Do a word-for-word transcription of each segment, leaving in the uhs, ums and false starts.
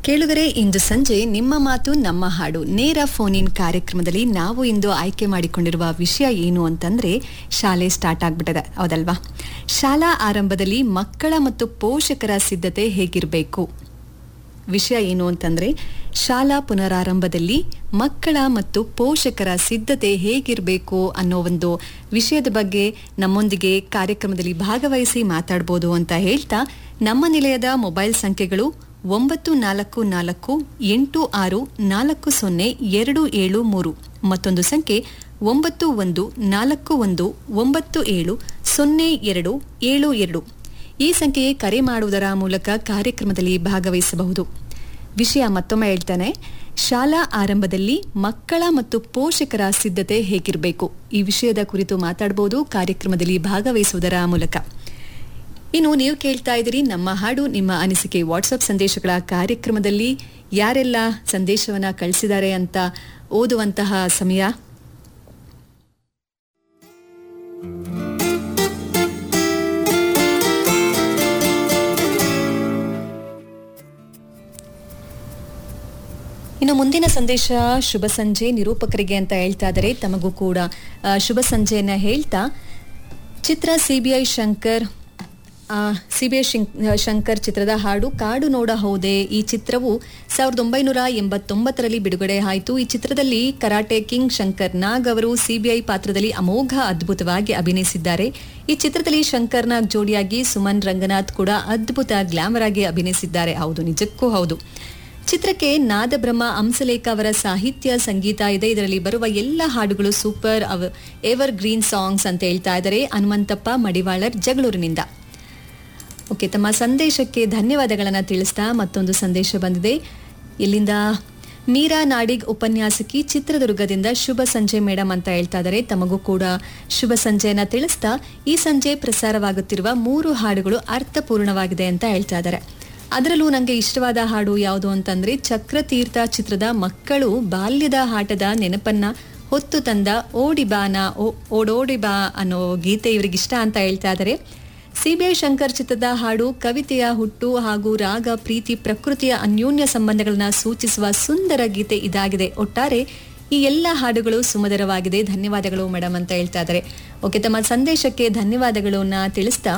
ಕೇಳುಗರೆ, ಇಂದು ಸಂಜೆ ನಿಮ್ಮ ಮಾತು ನಮ್ಮ ಹಾಡು ನೇರ ಫೋನ್ ಇನ್ ಕಾರ್ಯಕ್ರಮದಲ್ಲಿ ನಾವು ಇಂದು ಆಯ್ಕೆ ಮಾಡಿಕೊಂಡಿರುವ ವಿಷಯ ಏನು ಅಂತಂದ್ರೆ ಶಾಲೆ ಸ್ಟಾರ್ಟ್ ಆಗ್ಬಿಟ್ಟಿದೆ, ಹೌದಲ್ವಾ? ಶಾಲಾ ಆರಂಭದಲ್ಲಿ ಮಕ್ಕಳ ಮತ್ತು ಪೋಷಕರ ಸಿದ್ಧತೆ ಹೇಗಿರಬೇಕು? ವಿಷಯ ಏನು ಅಂತಂದ್ರೆ ಶಾಲಾ ಪುನರಾರಂಭದಲ್ಲಿ ಮಕ್ಕಳ ಮತ್ತು ಪೋಷಕರ ಸಿದ್ಧತೆ ಹೇಗಿರಬೇಕು ಅನ್ನೋ ಒಂದು ವಿಷಯದ ಬಗ್ಗೆ ನಮ್ಮೊಂದಿಗೆ ಕಾರ್ಯಕ್ರಮದಲ್ಲಿ ಭಾಗವಹಿಸಿ ಮಾತಾಡಬಹುದು ಅಂತ ಹೇಳ್ತಾ, ನಮ್ಮ ನಿಲಯದ ಮೊಬೈಲ್ ಸಂಖ್ಯೆಗಳು ಒಂಬತ್ತು ನಾಲ್ಕು ನಾಲ್ಕು ಎಂಟು ಆರು ನಾಲ್ಕು ಸೊನ್ನೆ ಎರಡು ಏಳು ಮೂರು, ಮತ್ತೊಂದು ಸಂಖ್ಯೆ ಒಂಬತ್ತು ಒಂದು ನಾಲ್ಕು ಒಂದು ಒಂಬತ್ತು ಏಳು ಸೊನ್ನೆ ಎರಡು ಏಳು ಎರಡು. ಈ ಸಂಖ್ಯೆಗೆ ಕರೆ ಮಾಡುವುದರ ಮೂಲಕ ಕಾರ್ಯಕ್ರಮದಲ್ಲಿ ಭಾಗವಹಿಸಬಹುದು. ವಿಷಯ ಮತ್ತೊಮ್ಮೆ ಹೇಳ್ತಾನೆ, ಶಾಲಾ ಆರಂಭದಲ್ಲಿ ಮಕ್ಕಳ ಮತ್ತು ಪೋಷಕರ ಸಿದ್ಧತೆ ಹೇಗಿರಬೇಕು, ಈ ವಿಷಯದ ಕುರಿತು ಮಾತಾಡಬಹುದು ಕಾರ್ಯಕ್ರಮದಲ್ಲಿ ಭಾಗವಹಿಸುವುದರ ಮೂಲಕ. ಇನ್ನು ನೀವು ಕೇಳ್ತಾ ಇದ್ದೀರಿ ನಮ್ಮ ಹಾಡು ನಿಮ್ಮ ಅನಿಸಿಕೆ ವಾಟ್ಸಪ್ ಸಂದೇಶಗಳ ಕಾರ್ಯಕ್ರಮದಲ್ಲಿ. ಯಾರೆಲ್ಲ ಸಂದೇಶವನ್ನ ಕಳಿಸಿದ್ದಾರೆ ಅಂತ ಓದುವಂತಹ ಸಮಯ. ಇನ್ನು ಮುಂದಿನ ಸಂದೇಶ, ಶುಭ ಸಂಜೆ ನಿರೂಪಕರಿಗೆ ಅಂತ ಹೇಳ್ತಾ ಇದ್ದಾರೆ. ತಮಗೂ ಕೂಡ ಶುಭ ಸಂಜೆಯನ್ನ ಹೇಳ್ತಾ, ಚಿತ್ರ ಸಿಬಿಐ ಶಂಕರ್ ಸಿಬಿಐ ಶಂಕರ್ ಚಿತ್ರದ ಹಾಡು ಕಾಡು ನೋಡ ಹೌದೆ. ಈ ಚಿತ್ರವು ಸಾವಿರದ ಒಂಬೈನೂರ ಎಂಬತ್ತೊಂಬತ್ತರಲ್ಲಿ ಬಿಡುಗಡೆ ಆಯಿತು. ಈ ಚಿತ್ರದಲ್ಲಿ ಕರಾಟೆ ಕಿಂಗ್ ಶಂಕರ್ ನಾಗ್ ಅವರು ಸಿಬಿಐ ಪಾತ್ರದಲ್ಲಿ ಅಮೋಘ ಅದ್ಭುತವಾಗಿ ಅಭಿನಯಿಸಿದ್ದಾರೆ. ಈ ಚಿತ್ರದಲ್ಲಿ ಶಂಕರ್ ನಾಗ್ ಜೋಡಿಯಾಗಿ ಸುಮನ್ ರಂಗನಾಥ್ ಕೂಡ ಅದ್ಭುತ ಗ್ಲಾಮರ್ ಆಗಿ ಅಭಿನಯಿಸಿದ್ದಾರೆ. ಹೌದು, ನಿಜಕ್ಕೂ ಹೌದು. ಚಿತ್ರಕ್ಕೆ ನಾದಬ್ರಹ್ಮ ಹಂಸಲೇಖ ಅವರ ಸಾಹಿತ್ಯ ಸಂಗೀತ ಇದೆ. ಇದರಲ್ಲಿ ಬರುವ ಎಲ್ಲ ಹಾಡುಗಳು ಸೂಪರ್ ಎವರ್ ಗ್ರೀನ್ ಸಾಂಗ್ಸ್ ಅಂತ ಹೇಳ್ತಾ ಇದ್ದಾರೆ ಹನುಮಂತಪ್ಪ ಮಡಿವಾಳರ್ ಜಗಳೂರಿನಿಂದ. ಓಕೆ, ತಮ್ಮ ಸಂದೇಶಕ್ಕೆ ಧನ್ಯವಾದಗಳನ್ನು ತಿಳಿಸ್ತಾ ಮತ್ತೊಂದು ಸಂದೇಶ ಬಂದಿದೆ. ಇಲ್ಲಿಂದ ಮೀರಾ ನಾಡಿಗ್ ಉಪನ್ಯಾಸಕಿ ಚಿತ್ರದುರ್ಗದಿಂದ ಶುಭ ಸಂಜೆ ಮೇಡಮ್ ಅಂತ ಹೇಳ್ತಾ ಇದ್ದಾರೆ. ತಮಗೂ ಕೂಡ ಶುಭ ಸಂಜೆಯನ್ನ ತಿಳಿಸ್ತಾ, ಈ ಸಂಜೆ ಪ್ರಸಾರವಾಗುತ್ತಿರುವ ಮೂರು ಹಾಡುಗಳು ಅರ್ಥಪೂರ್ಣವಾಗಿದೆ ಅಂತ ಹೇಳ್ತಾ ಇದ್ದಾರೆ. ಅದರಲ್ಲೂ ನನಗೆ ಇಷ್ಟವಾದ ಹಾಡು ಯಾವುದು ಅಂತಂದ್ರೆ ಚಕ್ರತೀರ್ಥ ಚಿತ್ರದ ಮಕ್ಕಳು ಬಾಲ್ಯದ ಆಟದ ನೆನಪನ್ನ ಹೊತ್ತು ತಂದ ಓಡಿಬಾನ ಓಡೋಡಿಬಾ ಅನ್ನೋ ಗೀತೆ ಇವರಿಗಿಷ್ಟ ಅಂತ ಹೇಳ್ತಾ ಇದ್ದಾರೆ. ಸಿಬಿಐ ಶಂಕರ್ ಚಿತ್ರದ ಹಾಡು ಕವಿತೆಯ ಹುಟ್ಟು ಹಾಗೂ ರಾಗ, ಪ್ರೀತಿ, ಪ್ರಕೃತಿಯ ಅನ್ಯೋನ್ಯ ಸಂಬಂಧಗಳನ್ನ ಸೂಚಿಸುವ ಸುಂದರ ಗೀತೆ ಇದಾಗಿದೆ. ಒಟ್ಟಾರೆ ಈ ಎಲ್ಲ ಹಾಡುಗಳು ಸುಮಧುರವಾಗಿದೆ. ಧನ್ಯವಾದಗಳು ಮೇಡಮ್ ಅಂತ ಹೇಳ್ತಾ ಇದ್ದಾರೆ. ಓಕೆ, ತಮ್ಮ ಸಂದೇಶಕ್ಕೆ ಧನ್ಯವಾದಗಳನ್ನ ತಿಳಿಸ್ತಾ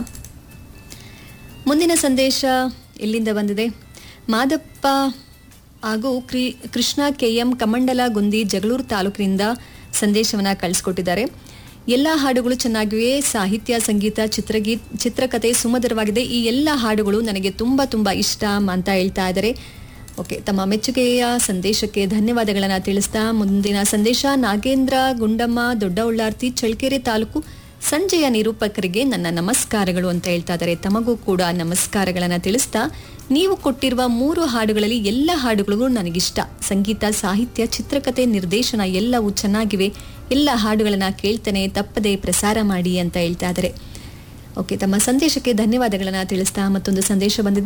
ಮುಂದಿನ ಸಂದೇಶ ಇಲ್ಲಿಂದ ಬಂದಿದೆ. ಮಾದಪ್ಪ ಹಾಗೂ ಕೃಷ್ಣ ಕೆಎಂ ಕಮಂಡಲ ಗುಂದಿ ಜಗಳೂರು ತಾಲೂಕಿನಿಂದ ಸಂದೇಶವನ್ನ ಕಳಿಸ್ಕೊಟ್ಟಿದ್ದಾರೆ. ಎಲ್ಲ ಹಾಡುಗಳು ಚೆನ್ನಾಗಿವೆ. ಸಾಹಿತ್ಯ, ಸಂಗೀತ, ಚಿತ್ರಗೀತ್ ಚಿತ್ರಕಥೆ ಸುಮಧುರವಾಗಿದೆ. ಈ ಎಲ್ಲ ಹಾಡುಗಳು ನನಗೆ ತುಂಬ ತುಂಬ ಇಷ್ಟ ಅಂತ ಹೇಳ್ತಾ ಇದ್ದಾರೆ. ಓಕೆ, ತಮ್ಮ ಮೆಚ್ಚುಗೆಯ ಸಂದೇಶಕ್ಕೆ ಧನ್ಯವಾದಗಳನ್ನು ತಿಳಿಸ್ತಾ ಮುಂದಿನ ಸಂದೇಶ, ನಾಗೇಂದ್ರ ಗುಂಡಮ್ಮ ದೊಡ್ಡ ಉಳ್ಳಾರ್ತಿ ಚಳ್ಳಕೆರೆ ತಾಲೂಕು ಸಂಜೆಯ ನಿರೂಪಕರಿಗೆ ನನ್ನ ನಮಸ್ಕಾರಗಳು ಅಂತ ಹೇಳ್ತಾ ಇದ್ದಾರೆ. ತಮಗೂ ಕೂಡ ನಮಸ್ಕಾರಗಳನ್ನು ತಿಳಿಸ್ತಾ, ನೀವು ಕೊಟ್ಟಿರುವ ಮೂರು ಹಾಡುಗಳಲ್ಲಿ ಎಲ್ಲ ಹಾಡುಗಳಿಗೂ ನನಗಿಷ್ಟ. ಸಂಗೀತ, ಸಾಹಿತ್ಯ, ಚಿತ್ರಕಥೆ, ನಿರ್ದೇಶನ ಎಲ್ಲವೂ ಚೆನ್ನಾಗಿವೆ. ಎಲ್ಲ ಹಾಡುಗಳನ್ನ ಕೇಳ್ತಾನೆ, ತಪ್ಪದೆ ಪ್ರಸಾರ ಮಾಡಿ ಅಂತ ಹೇಳ್ತಾ ಇದ್ದಾರೆ. ಓಕೆ, ತಮ್ಮ ಸಂದೇಶಕ್ಕೆ ಧನ್ಯವಾದಗಳನ್ನು ತಿಳಿಸ್ತಾ ಮತ್ತೊಂದು ಸಂದೇಶ ಬಂದಿದೆ.